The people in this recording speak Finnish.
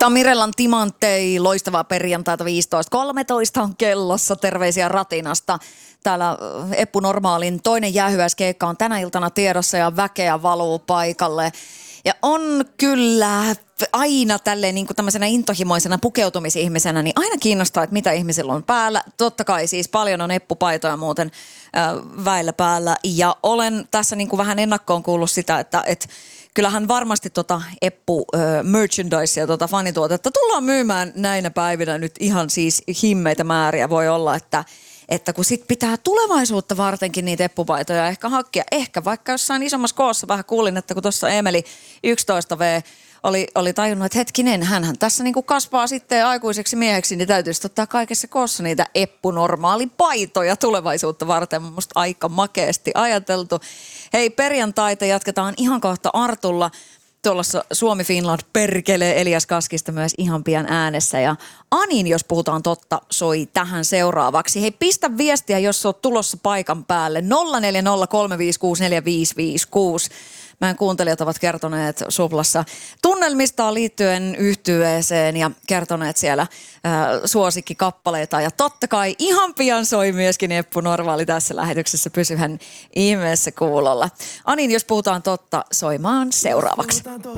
Mirellan timanttei, loistavaa perjantaita 15.13 on kellossa. Terveisiä Ratinasta. Täällä Eppu Normaalin toinen jäähyväiskeikka on tänä iltana tiedossa ja väkeä valuu paikalle. Ja on kyllä aina tälleen niin kuin tämmöisenä intohimoisena pukeutumisihmisenä, niin aina kiinnostaa, että mitä ihmisillä on päällä. Totta kai siis paljon on Eppu-paitoja muuten väillä päällä. Ja olen tässä niin kuin vähän ennakkoon kuullut sitä, että kyllähän varmasti Eppu merchandise ja fanituotetta tullaan myymään näinä päivinä nyt ihan siis himmeitä määriä. Voi olla, että kun sit pitää tulevaisuutta vartenkin niitä Eppu-paitoja ehkä hakkia. Ehkä vaikka jossain isommassa koossa vähän kuulin, että kun tuossa Emeli 11V oli tajunnut, että hetkinen, hänhän tässä niinku kasvaa sitten aikuiseksi mieheksi, niin täytyisi ottaa kaikessa koossa niitä Eppu-normaalipaitoja tulevaisuutta varten. Musta aika makeasti ajateltu. Hei, perjantaita jatketaan ihan kohta Artulla. Tuolla Suomi-Finland perkelee Elias Kaskista myös ihan pian äänessä. Ja Anin, jos puhutaan totta, soi tähän seuraavaksi. Hei, pistä viestiä, jos oot tulossa paikan päälle. 0403564556. Meidän kuuntelijat ovat kertoneet Suplassa tunnelmistaan liittyen yhtyeeseen ja kertoneet siellä suosikkikappaleita. Ja totta kai ihan pian soi myöskin Eppu Normaali tässä lähetyksessä. Pysyhän ihmeessä kuulolla. Anin, jos puhutaan totta, soimaan seuraavaksi.